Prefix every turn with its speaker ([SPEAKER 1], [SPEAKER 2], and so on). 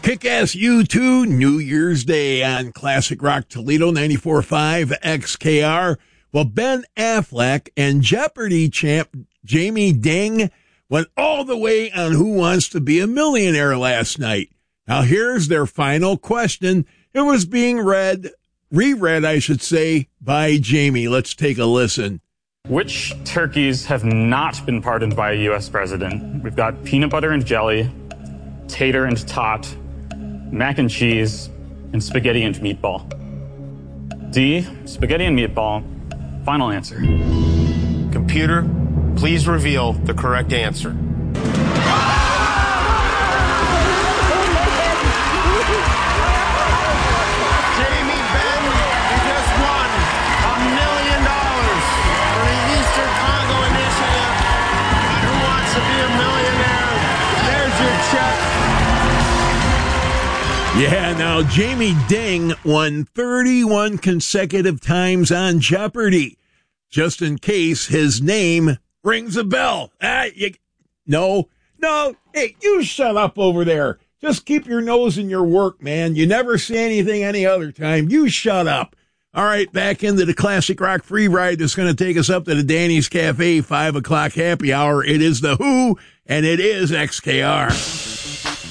[SPEAKER 1] Kick-Ass U2 New Year's Day on Classic Rock Toledo 94.5 XKR. Well, Ben Affleck and Jeopardy champ Jamie Ding went all the way on Who Wants to Be a Millionaire last night. Now, here's their final question. It was being reread, I should say, by Jamie. Let's take a listen.
[SPEAKER 2] Which turkeys have not been pardoned by a U.S. president? We've got peanut butter and jelly, tater and tot, mac and cheese, and spaghetti and meatball. D, spaghetti and meatball. Final answer.
[SPEAKER 3] Computer, please reveal the correct answer. Jamie, Ben, you just won $1 million for the Eastern Congo Initiative. And Who Wants to Be a Millionaire? There's your check.
[SPEAKER 1] Yeah, now Jamie Ding won 31 consecutive times on Jeopardy. Just in case his name rings a bell. No, hey, you shut up over there. Just keep your nose in your work, man. You never say anything any other time. You shut up. All right, back into the Classic Rock Free Ride that's going to take us up to the Danny's Cafe, 5 o'clock happy hour. It is The Who, and it is XKR.